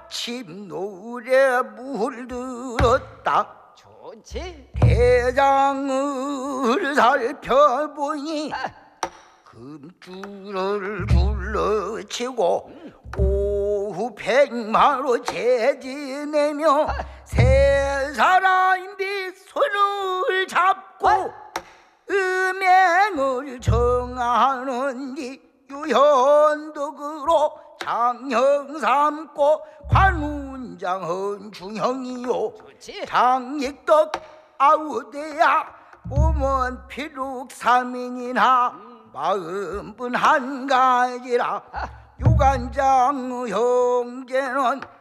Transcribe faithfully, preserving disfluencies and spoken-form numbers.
마침 노래 물들었다. 좋지. 대장을 살펴보니 금줄을 둘러치고 오후 백마로 재지내며 세 사람이 손을 잡고 음행을 정하는지 유현덕으로 장형 삼고 관운장은 중형이요. 좋지. 장익덕 아우대야 몸은 피룩 삼인이나 마음은 한 가지라. 유관장 형제는